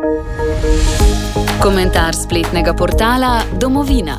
Komentar spletnega portala Domovina.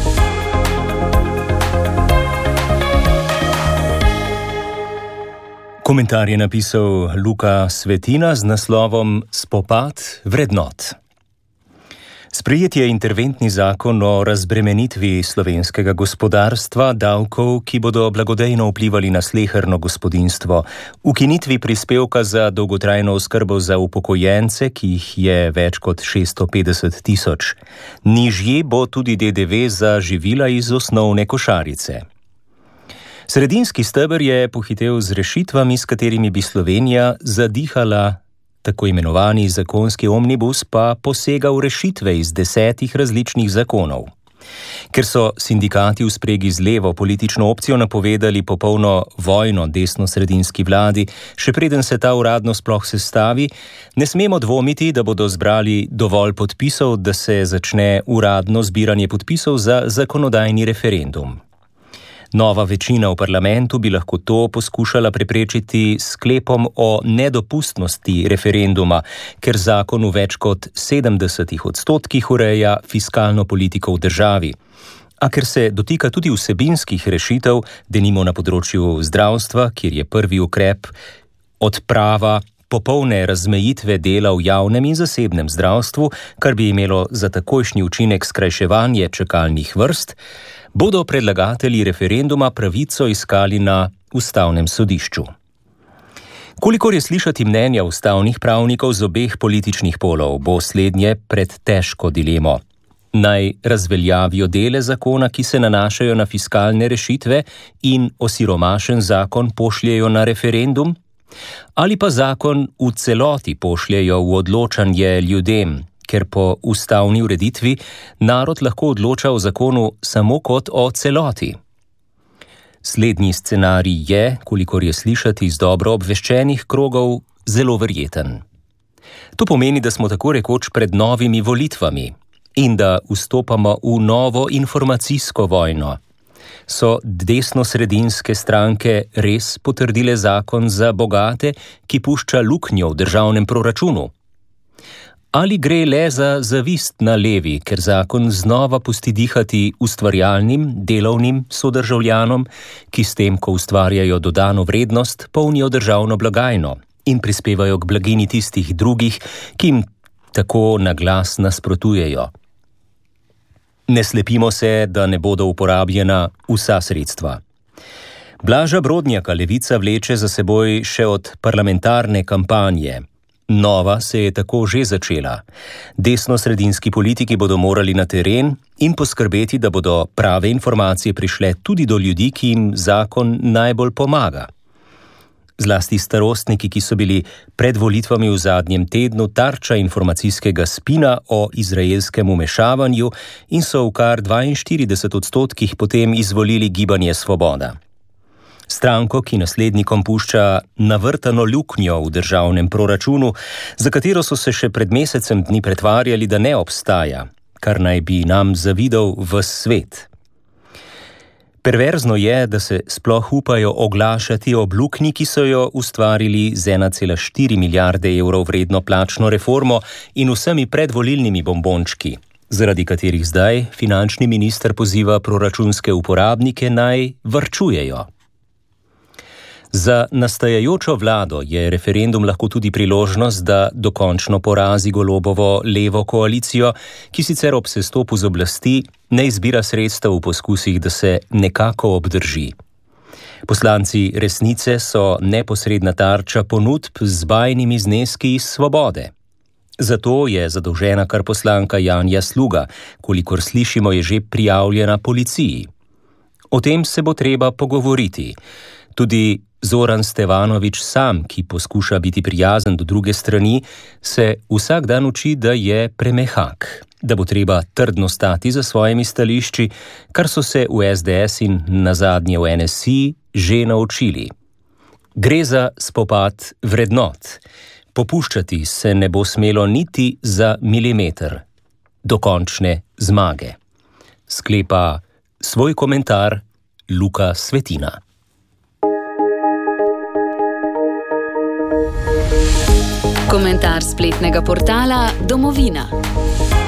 Komentar je napisal Luka Svetina z naslovom Spopad vrednot. Sprejet je interventni zakon o razbremenitvi slovenskega gospodarstva, davkov, ki bodo blagodejno vplivali na sleherno gospodinjstvo, ukinitvi prispevka za dolgotrajno oskrbo za upokojence, ki jih je več kot 650 tisoč. Nižji bo tudi DDV za živila iz osnovne košarice. Sredinski steber je pohitel z rešitvami, s katerimi bi Slovenija zadihala. Tako imenovani zakonski omnibus pa posega v rešitve iz 10 različnih zakonov. Ker so sindikati v spregi z levo politično opcijo napovedali popolno vojno desno-sredinski vladi, še preden se ta uradno sploh sestavi, ne smemo dvomiti, da bodo zbrali dovolj podpisov, da se začne uradno zbiranje podpisov za zakonodajni referendum. Nova večina v parlamentu bi lahko to poskušala preprečiti s sklepom o nedopustnosti referenduma, ker zakon v več kot 70% ureja fiskalno politiko v državi. A ker se dotika tudi vsebinskih rešitev, denimo na področju zdravstva, kjer je prvi ukrep odprava popolne razmejitve dela v javnem in zasebnem zdravstvu, kar bi imelo za takojšnji učinek skrajševanje čakalnih vrst, bodo predlagatelji referenduma pravico iskali na ustavnem sodišču. Kolikor je slišati mnenja ustavnih pravnikov z obeh političnih polov, bo slednje pred težko dilemo. Naj razveljavijo dele zakona, ki se nanašajo na fiskalne rešitve in osiromašen zakon pošljejo na referendum? Ali pa zakon v celoti pošljejo v odločanje ljudem, ker po ustavni ureditvi narod lahko odloča o zakonu samo kot o celoti. Slednji scenarij je, kolikor je slišati iz dobro obveščenih krogov, zelo verjeten. To pomeni, da smo tako rekoč pred novimi volitvami in da vstopamo v novo informacijsko vojno. So desno-sredinske stranke res potrdile zakon za bogate, ki pušča luknjo v državnem proračunu? Ali gre le za zavist na levi, ker zakon znova pusti dihati ustvarjalnim, delovnim sodržavljanom, ki s tem, ko ustvarjajo dodano vrednost, polnijo državno blagajno in prispevajo k blagini tistih drugih, ki jim tako na glas nasprotujejo? Ne slepimo se, da ne bodo uporabljena vsa sredstva. Blaža Brodnjaka Levica vleče za seboj še od parlamentarne kampanje. Nova se je tako že začela. Desno-sredinski politiki bodo morali na teren in poskrbeti, da bodo prave informacije prišle tudi do ljudi, ki jim zakon najbolj pomaga. Zlasti starostniki, ki so bili pred volitvami v zadnjem tednu tarča informacijskega spina o izraelskem vmešavanju in so v kar 42% potem izvolili Gibanje Svoboda. Stranko, ki naslednikom pušča navrtano luknjo v državnem proračunu, za katero so se še pred mesecem dni pretvarjali, da ne obstaja, kar naj bi nam zavidal ves svet. Perverzno je, da se sploh upajo oglašati ob luknji, ki so jo ustvarili z 1,4 milijarde evrov vredno plačno reformo in vsemi predvolilnimi bombončki, zaradi katerih zdaj finančni minister poziva proračunske uporabnike naj varčujejo. Za nastajajočo vlado je referendum lahko tudi priložnost, da dokončno porazi Golobovo levo koalicijo, ki sicer ob sestopu z oblasti ne izbira sredstev v poskusih, da se nekako obdrži. Poslanci Resnice so neposredna tarča ponudb z bajnimi zneski iz Svobode. Zato je zadolžena kar poslanka Janja Sluga, kolikor slišimo, je že prijavljena policiji. O tem se bo treba pogovoriti. Tudi Zoran Stevanovič sam, ki poskuša biti prijazen do druge strani, se vsak dan uči, da je premehak, da bo treba trdno stati za svojimi stališči, kar so se v SDS in nazadnje v NSI že naučili. Gre za spopad vrednot. Popuščati se ne bo smelo niti za milimeter. Dokončne zmage. Sklepa svoj komentar Luka Svetina. Komentar spletnega portala Domovina.